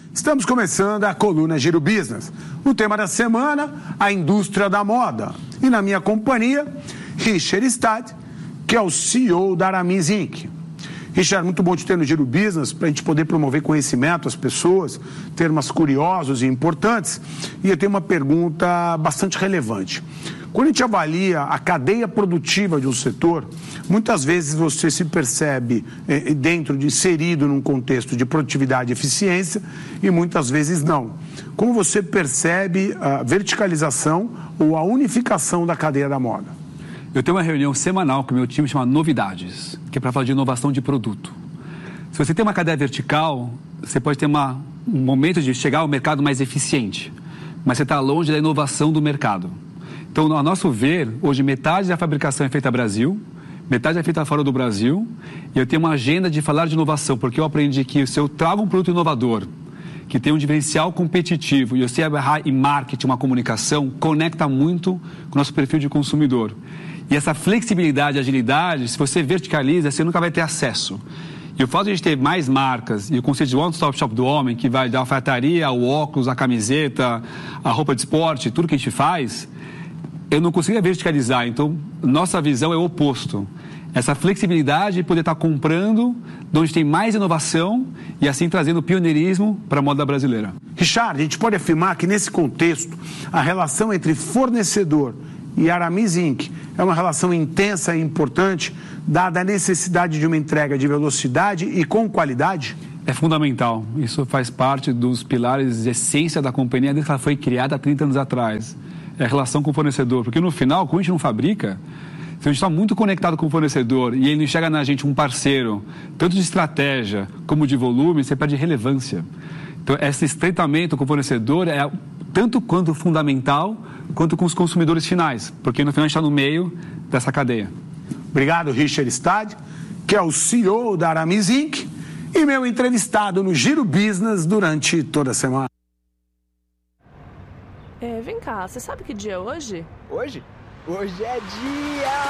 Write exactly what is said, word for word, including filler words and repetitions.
Estamos começando a coluna Giro Business. O tema da semana, a indústria da moda. E na minha companhia, Richard Stade, que é o C E O da Aramis Incorporated. Richard, muito bom te ter no Giro Business, para a gente poder promover conhecimento às pessoas, termos curiosos e importantes. E eu tenho uma pergunta bastante relevante. Quando a gente avalia a cadeia produtiva de um setor, muitas vezes você se percebe eh, dentro de inserido num contexto de produtividade e eficiência e muitas vezes não. Como você percebe a verticalização ou a unificação da cadeia da moda? Eu tenho uma reunião semanal com o meu time chamada Novidades, que é para falar de inovação de produto. Se você tem uma cadeia vertical, você pode ter uma, um momento de chegar ao mercado mais eficiente, mas você está longe da inovação do mercado. Então, a nosso ver, hoje metade da fabricação é feita no Brasil, metade é feita fora do Brasil, e eu tenho uma agenda de falar de inovação, porque eu aprendi que se eu trago um produto inovador, que tem um diferencial competitivo, e eu sei errar em marketing, uma comunicação, conecta muito com o nosso perfil de consumidor. E essa flexibilidade, agilidade, se você verticaliza, você nunca vai ter acesso. E o fato de a gente ter mais marcas, e o conceito de one-stop shop do homem, que vai da alfaiataria, ao óculos, a camiseta, a roupa de esporte, tudo que a gente faz, eu não conseguia verticalizar. Então, nossa visão é o oposto. Essa flexibilidade de poder estar comprando de onde tem mais inovação e assim trazendo pioneirismo para a moda brasileira. Richard, a gente pode afirmar que nesse contexto, a relação entre fornecedor e Aramis Incorporated é uma relação intensa e importante, dada a necessidade de uma entrega de velocidade e com qualidade? É fundamental. Isso faz parte dos pilares de essência da companhia desde que ela foi criada há trinta anos atrás. É a relação com o fornecedor. Porque no final, quando a gente não fabrica, se a gente está muito conectado com o fornecedor e ele não enxerga na gente um parceiro, tanto de estratégia como de volume, você perde relevância. Então, esse estreitamento com o fornecedor é tanto quanto fundamental, quanto com os consumidores finais, porque no final a gente está no meio dessa cadeia. Obrigado, Richard Stade, que é o C E O da Aramis Incorporated e meu entrevistado no Giro Business durante toda a semana. É, vem cá, você sabe que dia é hoje? Hoje? Hoje é dia...